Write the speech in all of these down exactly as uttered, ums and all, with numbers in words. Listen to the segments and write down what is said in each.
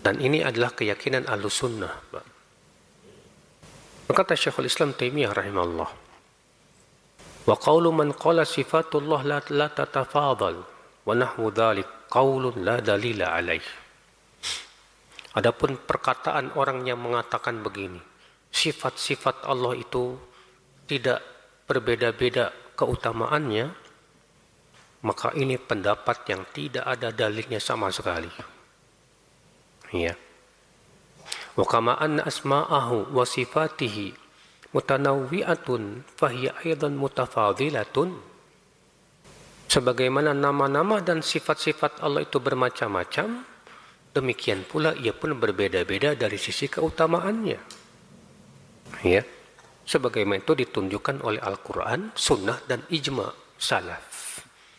Dan ini adalah keyakinan Ahlus Sunnah. Kata Syekhul Islam Taimiyah rahimahullah, wa qawlu man qala sifatullah la, la tatafadal wa nahwu dhalik qawlun la dalila alaih. Adapun perkataan orang yang mengatakan begini, sifat-sifat Allah itu tidak berbeda-beda keutamaannya, maka ini pendapat yang tidak ada dalilnya sama sekali. Ya. Wa kama anna asma'ahu wa sifatihi mutanawwi'atun fahiya aidan mutafadilatun. Sebagaimana nama-nama dan sifat-sifat Allah itu bermacam-macam, demikian pula ia pun berbeda-beda dari sisi keutamaannya. Ya. Sebagaimana itu ditunjukkan oleh Al-Quran, Sunnah, dan Ijma' Salaf.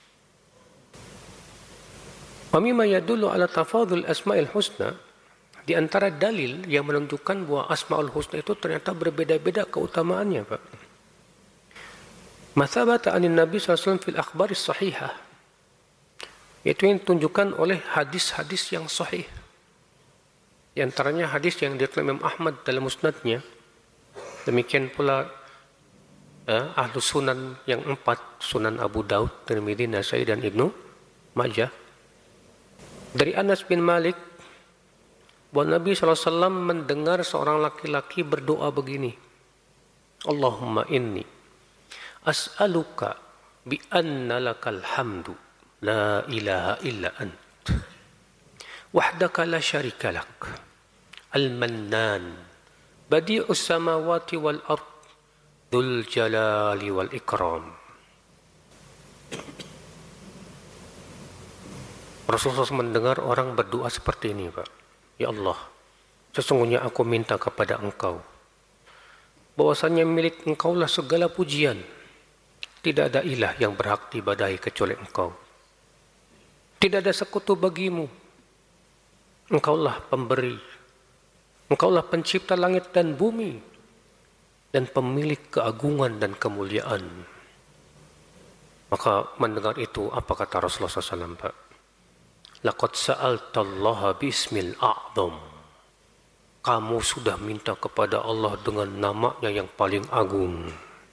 Wa mimma yadullu ala tafadul asma'il husna, di antara dalil yang menunjukkan bahwa Asma'ul Husna itu ternyata berbeda-beda keutamaannya, Pak. Mathabata anin Nabi sallallahu alaihi wasallam fil akhbaris sahihah, yaitu yang ditunjukkan oleh hadis-hadis yang sahih. Di antaranya hadis yang diriwayatkan Imam Ahmad dalam musnadnya, demikian pula eh, ahlu sunan yang empat, Sunan Abu Daud, Tirmidzi, Nasai, dan Ibnu Majah, dari Anas bin Malik, bahwa Nabi shallallahu alaihi wasallam mendengar seorang laki-laki berdoa begini, Allahumma inni as'aluka bi anna lakal hamdu la ilaha illa ant wahdaka la syarika lak al-mannan badi'us samawati wal ard dzul jalali wal ikram. Rasulullah mendengar orang berdoa seperti ini, Pak. Ya Allah, sesungguhnya aku minta kepada Engkau, bahwasanya milik Engkaulah segala pujian. Tidak ada ilah yang berhak diibadahi kecuali Engkau. Tidak ada sekutu bagimu. Engkaulah pemberi. Engkaulah pencipta langit dan bumi, dan pemilik keagungan dan kemuliaan. Maka mendengar itu, apa kata Rasulullah shallallahu alaihi wasallam, Pak? Laqad sa'altallaha bismil a'zam. Kamu sudah minta kepada Allah dengan namanya yang paling agung.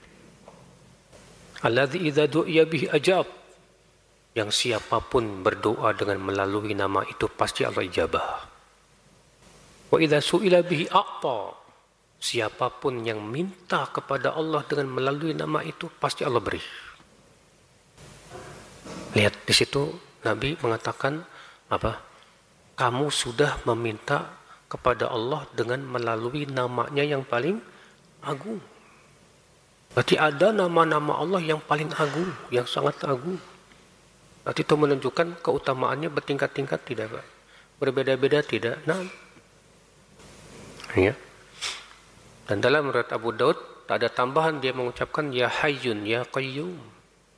Alladzi idza du'iya bihi ajab. Yang siapapun berdoa dengan melalui nama itu pasti Allah ijabah. Wa idza su'ila bihi a'ta. Siapapun yang minta kepada Allah dengan melalui nama itu pasti Allah beri. Lihat di situ Nabi mengatakan apa? Kamu sudah meminta kepada Allah dengan melalui namanya yang paling agung. Berarti ada nama-nama Allah yang paling agung, yang sangat agung. Berarti itu menunjukkan keutamaannya bertingkat-tingkat, tidak, Pak? Berbeda-beda, tidak? Nah, ya. Dan dalam riwayat Abu Daud tak ada tambahan, dia mengucapkan ya Hayyun ya Qayyum.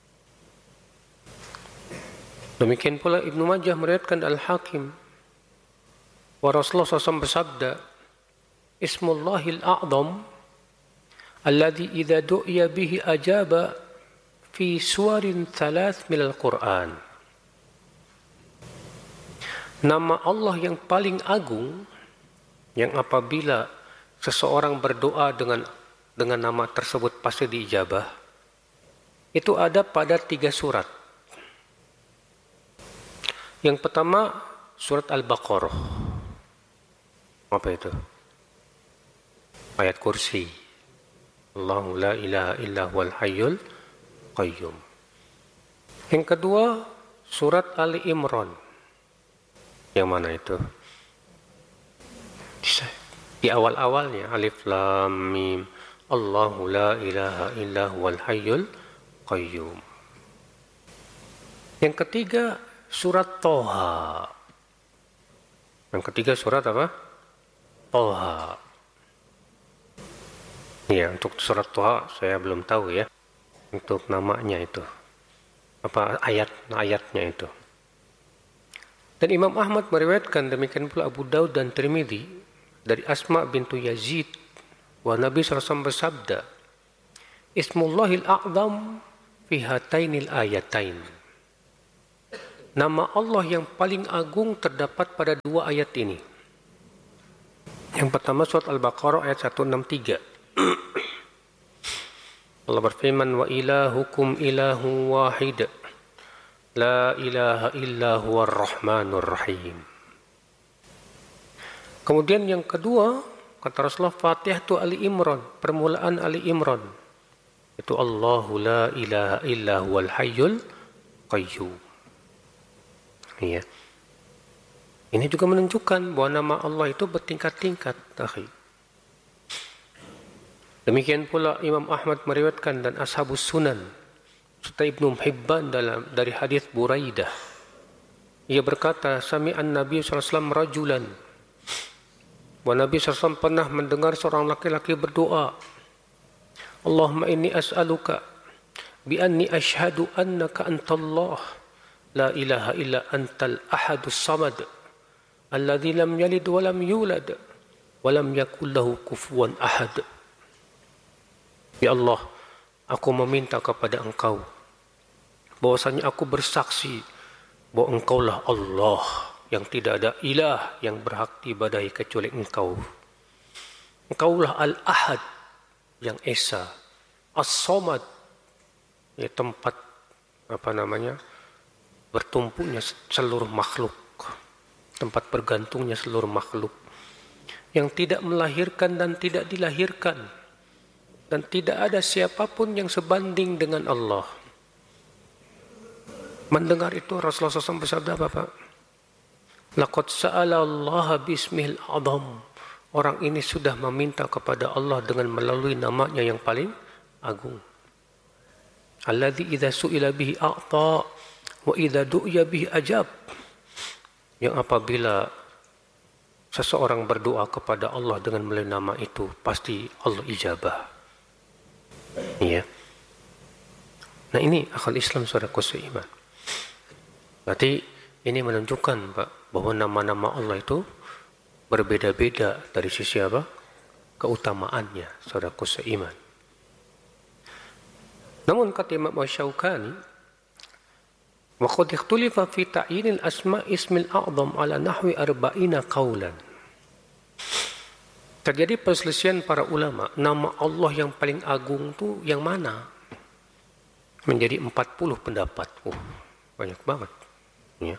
Demikian pula Ibnu Majah meriwayatkan Al-Hakim, wa Rasulullah shallallahu alaihi wasallam bersabda, Ismullahil a'zam alladhi idza du'iya bihi ajaba fi suwarin thalath minal Qur'an. Nama Allah yang paling agung, yang apabila seseorang berdoa dengan dengan nama tersebut pasti diijabah, itu ada pada tiga surat. Yang pertama, surat Al-Baqarah. Apa itu? Ayat kursi. Allahu la ilaha illa huwal hayyul qayyum. Yang kedua, surat Ali Imran. Yang mana itu? Di awal-awalnya, Alif Lam Mim. Allahu la ilaha illa huwal hayyul qayyum. Yang ketiga, surat Toha. Yang ketiga surat apa? Toha. Ya, untuk surat Toha saya belum tahu ya. Untuk namanya itu. Apa ayat-ayatnya itu. Dan Imam Ahmad meriwayatkan, demikian pula Abu Daud dan Tirmidzi, dari Asma bintu Yazid, wa Nabi shallallahu alaihi wasallam bersabda, Ismullahil a'zam fi hatainil ayatain. Nama Allah yang paling agung terdapat pada dua ayat ini. Yang pertama surat Al-Baqarah ayat seratus enam puluh tiga. Allah berfirman, wa ilahukum ilahu wahid, la ilaha illa huwa ar-rahmanur rahim. Kemudian yang kedua, kata Rasulullah, Fatihah itu Ali Imran, permulaan Ali Imran. Itu Allahu la ilaha illa huwal hayyul qayyum. Iya. Ini juga menunjukkan bahwa nama Allah itu bertingkat-tingkat. Demikian pula Imam Ahmad meriwayatkan dan Ashabus Sunan serta Ibnu Hibban dalam dari hadis Buraidah. Ia berkata, sami'an Nabi sallallahu alaihi wasallam rajulan. Bahwa Nabi sallallahu alaihi wasallam pernah mendengar seorang laki-laki berdoa, Allahumma inni as'aluka bi anni ashhadu annaka antallah la ilaha illa antal ahadus samad alladzi lam yalid wa lam yulad wa lam yakul lahu kufuwan ahad. Ya Allah, aku meminta kepada Engkau bahwasanya aku bersaksi bahwa Engkaulah Allah yang tidak ada ilah yang berhak diibadahi kecuali Engkau. Engkaulah Al-Ahad yang esa, As-Samad, ya tempat apa namanya bertumpunya seluruh makhluk, tempat bergantungnya seluruh makhluk, yang tidak melahirkan dan tidak dilahirkan, dan tidak ada siapapun yang sebanding dengan Allah. Mendengar itu Rasulullah shallallahu alaihi wasallam bersabda apa Pak? Laqad sa'ala Allah bismihil azam. Orang ini sudah meminta kepada Allah dengan melalui namanya yang paling agung. Alladzi idza su'ila bihi a'ta wa idza du'ya bihi ajab. Yang apabila seseorang berdoa kepada Allah dengan melalui nama itu, pasti Allah ijabah. Iya. Nah ini akal Islam saudaraku seiman. Berarti ini menunjukkan Pak bahwa nama-nama Allah itu berbeda-beda dari sisi apa? Keutamaannya saudaraku seiman. Namun kata Imam Asy-Syaukani, wa qad ikhtulifa fi ta'yinil asma' ismil a'zam ala nahwi arba'ina qaulan. Terjadi perselisihan para ulama, nama Allah yang paling agung itu yang mana? Menjadi empat puluh pendapat. Oh, banyak banget. Ya.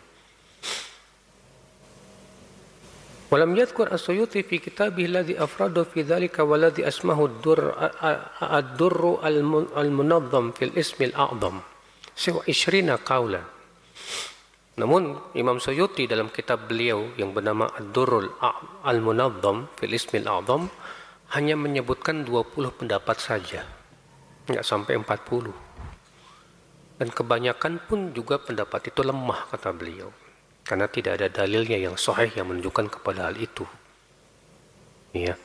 Walam yadhkur as-Suyuti fi kitabih alladhi afrada fi dhalika walladhi asmahu ad-durr al-munazzam fil ismi al-a'zam. Sewa ishrina qaulan. Namun Imam Suyuti dalam kitab beliau yang bernama Ad-Durrul Al-Munazzam fil Ismil A'zam hanya menyebutkan dua puluh pendapat saja. Enggak sampai empat puluh. Dan kebanyakan pun juga pendapat itu lemah kata beliau. Karena tidak ada dalilnya yang sahih yang menunjukkan kepada hal itu. Iya.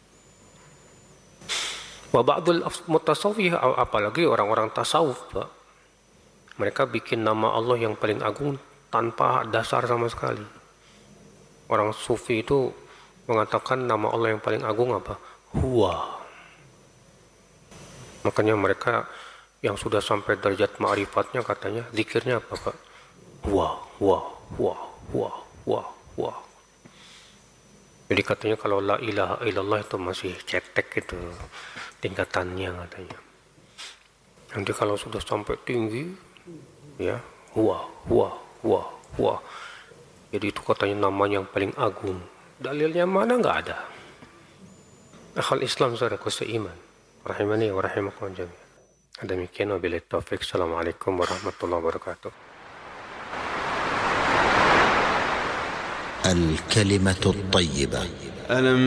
Wa ba'dul mutasawwif, apalagi orang-orang tasawuf, Pak. Mereka bikin nama Allah yang paling agung tanpa dasar sama sekali. Orang sufi itu mengatakan nama Allah yang paling agung apa? Huwa. Makanya mereka yang sudah sampai derajat ma'rifatnya katanya zikirnya apa Pak? Huwa, huwa, huwa, huwa, huwa, huwa. Jadi katanya kalau la ilaha illallah itu masih cetek itu tingkatannya katanya. Nanti kalau sudah sampai tinggi ya, huwa, huwa, huwa, huwa. Jadi itu katanya nama yang paling agung. Dalilnya mana? Enggak ada. Akhal Islam saudaraku seiman. Rahimani wa rahimakumullah jami'an. Demikian wabillahi taufik. Assalamualaikum warahmatullahi wabarakatuh. الكلمة الطيبة.